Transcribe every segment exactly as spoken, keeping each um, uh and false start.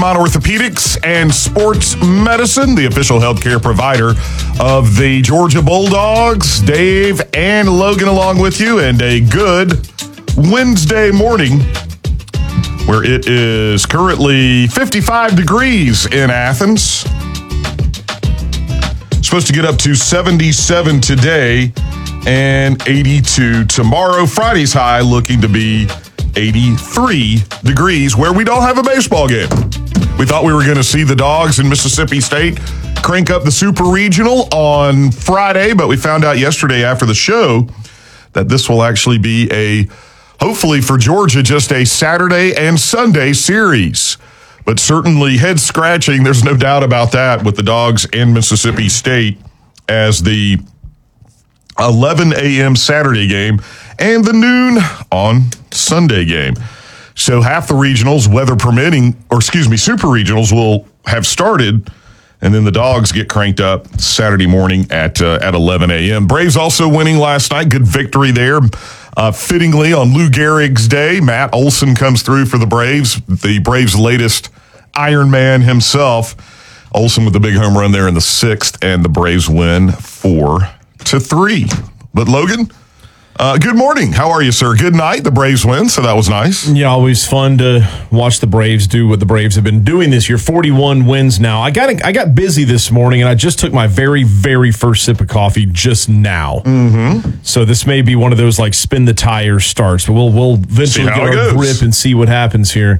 Orthopedics and Sports Medicine, the official healthcare provider of the Georgia Bulldogs. Dave and Logan along with you, and a good Wednesday morning where it is currently fifty-five degrees in Athens. Supposed to get up to seventy-seven today and eighty-two tomorrow. Friday's high looking to be eighty-three degrees, where we don't have a baseball game. We thought we were going to see the Dogs in Mississippi State crank up the Super Regional on Friday, but we found out yesterday after the show that this will actually be a, hopefully for Georgia, just a Saturday and Sunday series. But certainly head-scratching, there's no doubt about that, with the Dogs in Mississippi State as the eleven a.m. Saturday game and the noon on Sunday game. So half the regionals, weather permitting, or excuse me, super regionals will have started, and then the Dogs get cranked up Saturday morning at uh, at eleven a.m. Braves also winning last night. Good victory there. Uh, fittingly, on Lou Gehrig's day, Matt Olson comes through for the Braves, the Braves' latest Iron Man himself. Olson with the big home run there in the sixth, and the Braves win four to three. But Logan, Uh, good morning. How are you, sir? Good night. The Braves win, so that was nice. Yeah, always fun to watch the Braves do what the Braves have been doing this year. forty-one wins now. I got I got busy this morning, and I just took my very, very first sip of coffee just now. Mm-hmm. So this may be one of those like spin the tires starts, but we'll we'll eventually get our grip and see what happens here.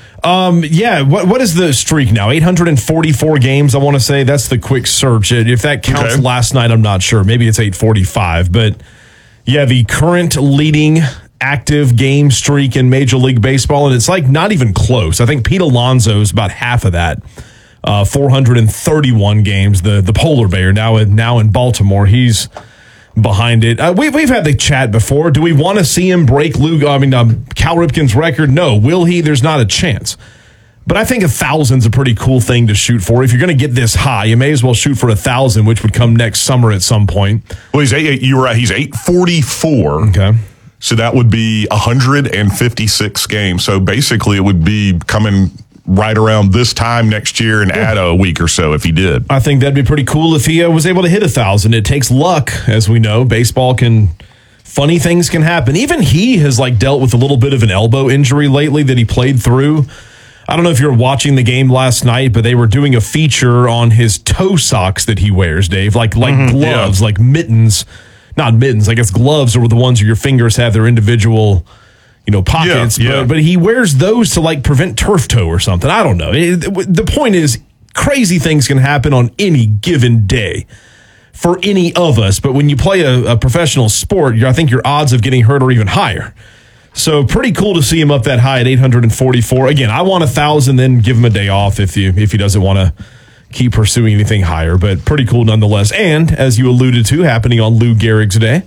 Um, yeah, what what is the streak now? eight hundred forty-four games, I want to say. That's the quick search. If that counts okay. last night, I'm not sure. Maybe it's eight forty-five, but yeah, the current leading active game streak in Major League Baseball, and it's like not even close. I think Pete Alonso is about half of that. Uh, four hundred thirty-one games. The the polar bear now in, now in Baltimore. He's behind it. Uh, we, we've had the chat before. Do we want to see him break Lou? I mean, um, Cal Ripken's record? No. Will he? There's not a chance. But I think a thousand's a pretty cool thing to shoot for. If you're going to get this high, you may as well shoot for a thousand, which would come next summer at some point. Well, he's eight. You were right. He's eight forty-four. Okay, so that would be one hundred fifty-six games. So basically, it would be coming right around this time next year and add a week or so if he did. I think that'd be pretty cool if he uh, was able to hit a thousand. It takes luck, as we know. Baseball can. Funny things can happen. Even he has like dealt with a little bit of an elbow injury lately that he played through. I don't know if you were watching the game last night, but they were doing a feature on his toe socks that he wears, Dave, like like mm-hmm, gloves, yeah. like mittens, not mittens. I guess gloves are the ones where your fingers have their individual, you know, pockets. Yeah, yeah. But, but he wears those to like prevent turf toe or something. I don't know. It, the point is, crazy things can happen on any given day for any of us. But when you play a, a professional sport, I think your odds of getting hurt are even higher. So pretty cool to see him up that high at eight hundred forty-four. Again, I want a thousand, then give him a day off if you if he doesn't want to keep pursuing anything higher. But pretty cool nonetheless. And as you alluded to, happening on Lou Gehrig's day.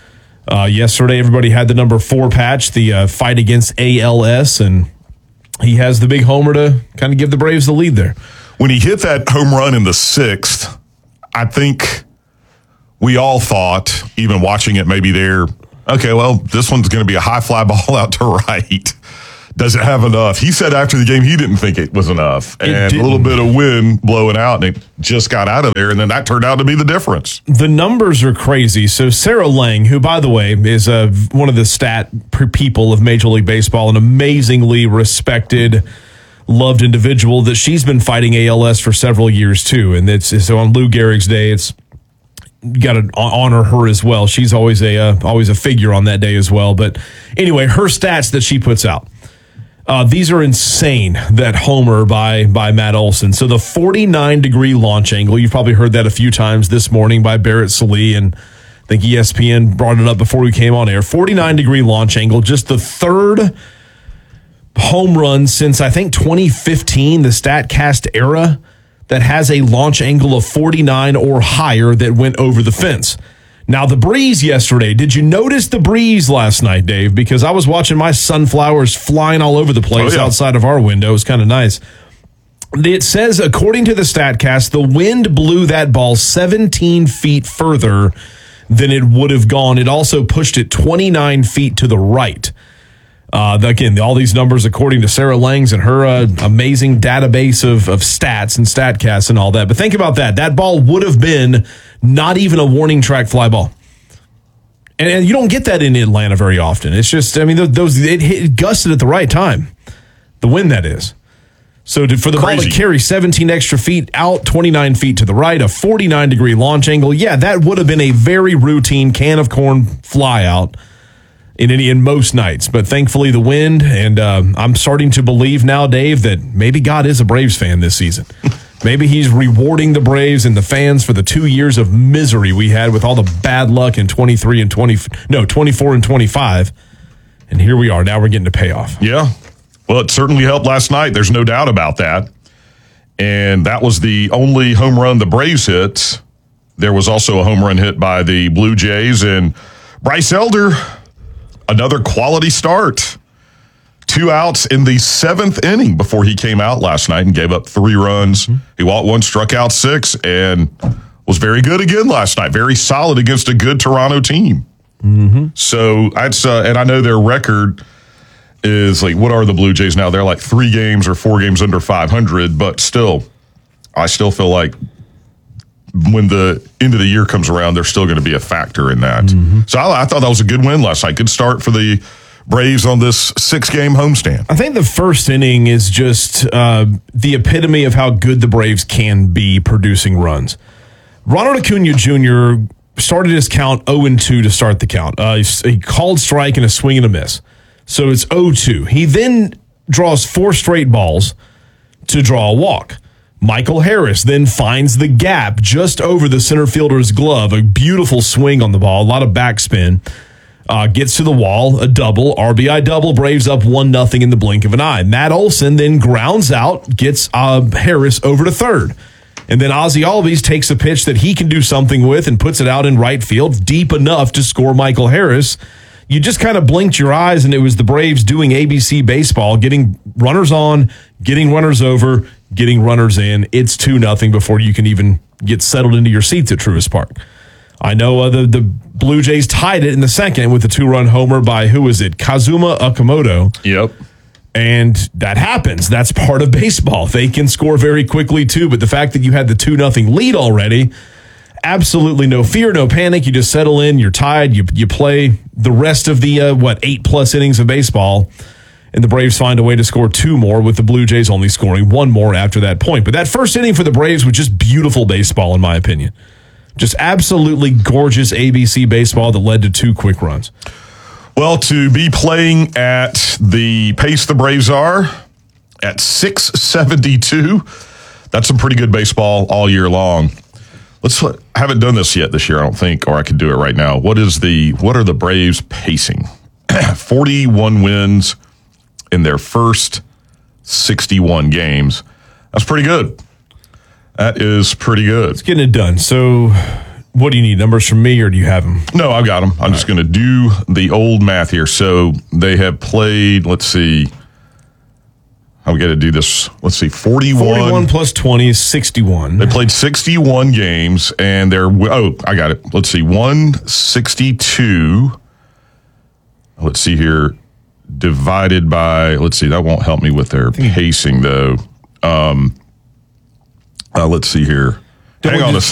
Uh, yesterday, everybody had the number four patch, the uh, fight against A L S, and he has the big homer to kind of give the Braves the lead there. When he hit that home run in the sixth, I think we all thought, even watching it maybe there, okay, well, this one's going to be a high fly ball out to right. Does it have enough? He said after the game he didn't think it was enough. It and didn't. A little bit of wind blowing out, and it just got out of there, and then that turned out to be the difference. The numbers are crazy. So Sarah Lang, who, by the way, is uh, one of the stat people of Major League Baseball, an amazingly respected, loved individual, that she's been fighting A L S for several years, too. And it's so on Lou Gehrig's day, it's got to honor her as well. She's always a uh, always a figure on that day as well. But anyway, her stats that she puts out, uh, these are insane. That homer by by Matt Olson. So the forty-nine degree launch angle, you've probably heard that a few times this morning by Barrett Sallee, and I think E S P N brought it up before we came on air. forty-nine degree launch angle, just the third home run since I think twenty fifteen, the StatCast era, that has a launch angle of forty-nine or higher that went over the fence. Now, the breeze yesterday, did you notice the breeze last night, Dave? Because I was watching my sunflowers flying all over the place oh, yeah. outside of our window. It was kind of nice. It says, according to the StatCast, the wind blew that ball seventeen feet further than it would have gone. It also pushed it twenty-nine feet to the right. Uh, again, all these numbers according to Sarah Langs and her uh, amazing database of, of stats and StatCast and all that. But think about that. That ball would have been not even a warning track fly ball. And, and you don't get that in Atlanta very often. It's just, I mean, those it, it gusted at the right time. The wind, that is. So to, for the Crazy. ball to carry seventeen extra feet out, twenty-nine feet to the right, a forty-nine degree launch angle, yeah, that would have been a very routine can of corn fly out in any in most nights. But thankfully the wind, and uh, I'm starting to believe now, Dave, that maybe God is a Braves fan this season. Maybe he's rewarding the Braves and the fans for the two years of misery we had with all the bad luck in twenty-three and twenty, no, twenty-four and twenty-five. And here we are. Now we're getting to payoff. Yeah. Well, it certainly helped last night. There's no doubt about that. And that was the only home run the Braves hit. There was also a home run hit by the Blue Jays. And Bryce Elder, another quality start. Two outs in the seventh inning before he came out last night and gave up three runs. Mm-hmm. He walked one, struck out six, and was very good again last night. Very solid against a good Toronto team. Mm-hmm. So that's uh, and I know their record is like, what are the Blue Jays now? They're like three games or four games under five hundred, but still, I still feel like when the end of the year comes around, they're still going to be a factor in that. Mm-hmm. So I, I thought that was a good win last night. Good start for the Braves on this six-game homestand. I think the first inning is just uh, the epitome of how good the Braves can be producing runs. Ronald Acuna Junior started his count oh and two to start the count. Uh, he called strike and a swing and a miss. So it's oh two. He then draws four straight balls to draw a walk. Michael Harris then finds the gap just over the center fielder's glove. A beautiful swing on the ball, a lot of backspin. Uh, gets to the wall, a double, R B I double, Braves up one nothing in the blink of an eye. Matt Olson then grounds out, gets uh, Harris over to third. And then Ozzie Albies takes a pitch that he can do something with and puts it out in right field, deep enough to score Michael Harris. You just kind of blinked your eyes, and it was the Braves doing A B C baseball, getting runners on, getting runners over, getting runners in. It's two nothing before you can even get settled into your seats at Truist Park. I know uh, the, the Blue Jays tied it in the second with a two-run homer by, who is it, Kazuma Okamoto. Yep. And that happens. That's part of baseball. They can score very quickly, too. But the fact that you had the two nothing lead already, absolutely no fear, no panic. You just settle in. You're tied. You you play the rest of the, uh, what, eight-plus innings of baseball. And the Braves find a way to score two more, with the Blue Jays only scoring one more after that point. But that first inning for the Braves was just beautiful baseball, in my opinion. Just absolutely gorgeous A B C baseball that led to two quick runs. Well, to be playing at the pace the Braves are at six seventy-two, that's some pretty good baseball all year long. Let's I haven't done this yet this year, I don't think, or I could do it right now. What is the what are the Braves pacing? forty-one wins in their first sixty-one games. That's pretty good. That is pretty good. It's getting it done. So what do you need? Numbers from me, or do you have them? No, I've got them. I'm All just right. going to do the old math here. So they have played, let's see. I've got to do this. Let's see, forty-one. forty-one plus twenty is sixty-one. They played sixty-one games, and they're, oh, I got it. Let's see, one sixty-two. Let's see here. Divided by, let's see, that won't help me with their pacing, though. Um, uh, let's see here. Hang on a second.